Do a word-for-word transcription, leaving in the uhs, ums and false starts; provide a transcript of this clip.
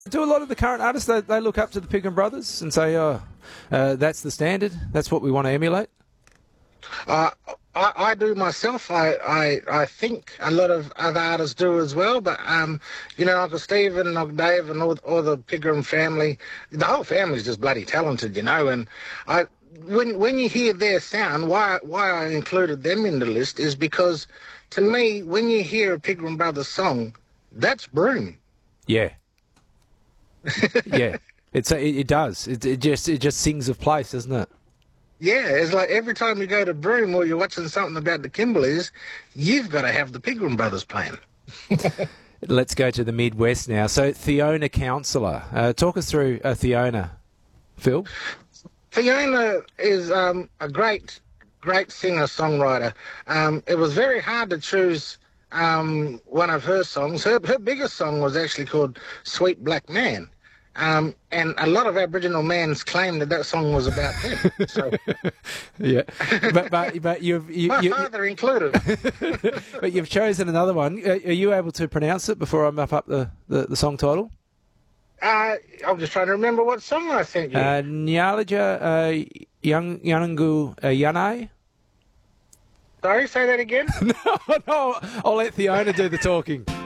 Do a lot of the current artists, they, they look up to the Pigram Brothers and say, oh, uh, that's the standard, that's what we want to emulate? Uh, I, I do myself. I, I I think a lot of other artists do as well. But, um, you know, Uncle Stephen and Uncle Dave and all, all the Pigram family, the whole family's just bloody talented, you know. And I when when you hear their sound, why why I included them in the list is because, to me, when you hear a Pigram Brothers song, that's Broome. Yeah. yeah. It's a, it, it does. It, it just it just sings of place, doesn't it? Yeah, it's like every time you go to Broome or you're watching something about the Kimberleys, you've got to have the Pigram Brothers playing. Let's go to the Midwest now. So, Fiona Counsellor. Uh, talk us through uh, Fiona, Phil. Fiona is um, a great, great singer-songwriter. Um, it was very hard to choose um, one of her songs. Her, her biggest song was actually called Sweet Black Man. Um, and a lot of Aboriginal mans claim that that song was about them. So. yeah, but but but you've you, my you, father included. But you've chosen another one. Are you able to pronounce it before I map up the, the, the song title? Uh, I'm just trying to remember what song I sent you. Uh, Nyalaja uh, Yang Yanangu uh, Yanai. Sorry, say that again. no, no, I'll let Fiona do the talking.